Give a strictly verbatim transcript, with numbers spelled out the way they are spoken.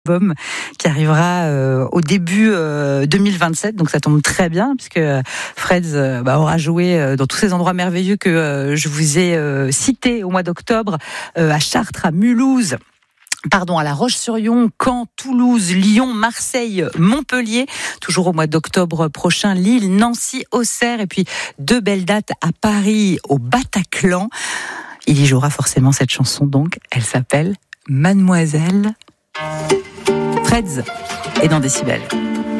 album qui arrivera euh, au début euh, deux mille vingt-sept, donc ça tombe très bien puisque Freds euh, bah, aura joué euh, dans tous ces endroits merveilleux que euh, je vous ai euh, cités au mois d'octobre, euh, à Chartres, à Mulhouse, Pardon, à La Roche-sur-Yon, Caen, Toulouse, Lyon, Marseille, Montpellier, toujours au mois d'octobre prochain, Lille, Nancy, Auxerre, et puis deux belles dates à Paris, au Bataclan. Il y jouera forcément cette chanson, donc elle s'appelle Mademoiselle. Freds est dans Décibel.